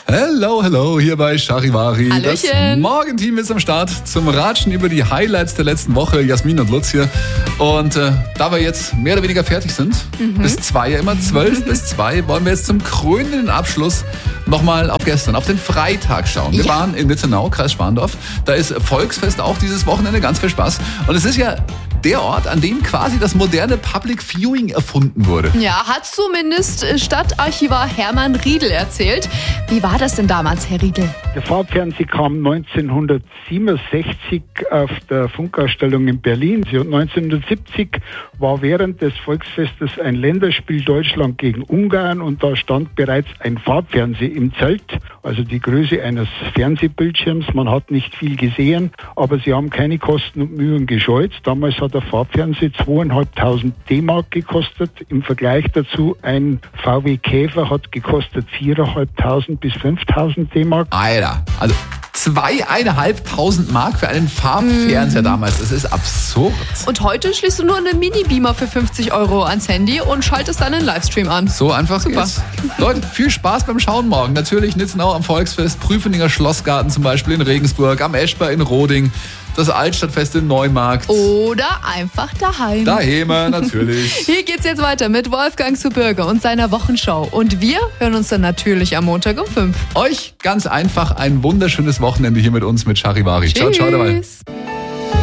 Hello, hier bei Charivari. Hallöchen. Das Morgenteam ist am Start zum Ratschen über die Highlights der letzten Woche. Jasmin und Lutz hier. Und da wir jetzt mehr oder weniger fertig sind, bis 2, ja immer 12 bis 2, wollen wir jetzt zum krönenden Abschluss nochmal auf gestern, auf den Freitag schauen. Wir waren in Wittenau, Kreis Schwandorf. Da ist Volksfest auch dieses Wochenende, ganz viel Spaß. Und es ist ja der Ort, an dem quasi das moderne Public Viewing erfunden wurde. Ja, hat zumindest Stadtarchivar Hermann Riedel erzählt. Wie war das denn damals, Herr Riedel? Der Farbfernsehen kam 1967 auf der Funkausstellung in Berlin. Und 1970 war während des Volksfestes ein Länderspiel Deutschland gegen Ungarn und da stand bereits ein Farbfernseher im Zelt, also die Größe eines Fernsehbildschirms. Man hat nicht viel gesehen, aber sie haben keine Kosten und Mühen gescheut. Damals hat der Farbfernseher 2.500 D-Mark gekostet. Im Vergleich dazu ein VW Käfer hat gekostet 4.500 bis 5.000 D-Mark. Alter, also 2.500 Mark für einen Farbfernseher damals. Das ist absurd. Und heute schließt du nur einen Mini-Beamer für 50 € ans Handy und schaltest dann einen Livestream an. So einfach Super. geht's. Leute, viel Spaß beim Schauen morgen. Natürlich Nitzenau am Volksfest, Prüfeninger Schlossgarten zum Beispiel in Regensburg, am Eschber in Roding, das Altstadtfest in Neumarkt. Oder einfach daheim. Daheim natürlich. Hier geht's jetzt weiter mit Wolfgang zu Bürger und seiner Wochenschau. Und wir hören uns dann natürlich am Montag um 5. Euch ganz einfach ein wunderschönes Wochenende hier mit uns mit Charivari. Ciao, ciao dabei. Tschüss.